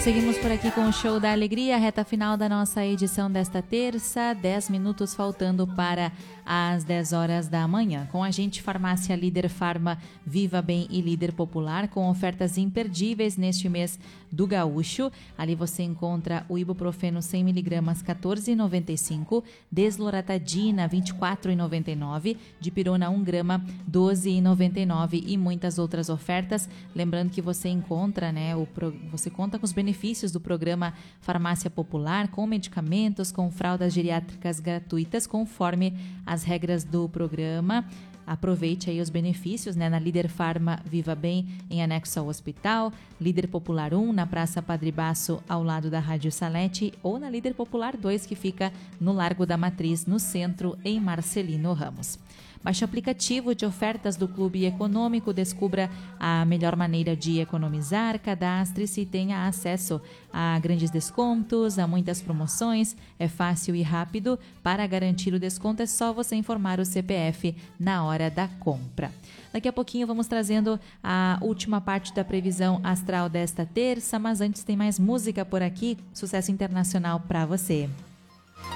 Seguimos por aqui com o Show da Alegria, reta final da nossa edição desta terça, 10 minutos faltando para as 10 horas da manhã. Com a gente, Farmácia Líder Farma, Viva Bem e Líder Popular, com ofertas imperdíveis neste mês do Gaúcho. Ali você encontra o ibuprofeno 100mg, 14,95, desloratadina, 24,99, dipirona 1 grama, 12,99 e muitas outras ofertas. Lembrando que você encontra, você conta com os benefícios do programa Farmácia Popular, com medicamentos, com fraldas geriátricas gratuitas, conforme as regras do programa. Aproveite aí os benefícios, na Líder Farma Viva Bem, em anexo ao hospital, Líder Popular 1, na Praça Padre Basso, ao lado da Rádio Salete, ou na Líder Popular 2, que fica no Largo da Matriz, no centro, em Marcelino Ramos. Baixe o aplicativo de ofertas do Clube Econômico, descubra a melhor maneira de economizar, cadastre-se e tenha acesso a grandes descontos, a muitas promoções. É fácil e rápido. Para garantir o desconto é só você informar o CPF na hora da compra. Daqui a pouquinho vamos trazendo a última parte da previsão astral desta terça, mas antes tem mais música por aqui, sucesso internacional para você.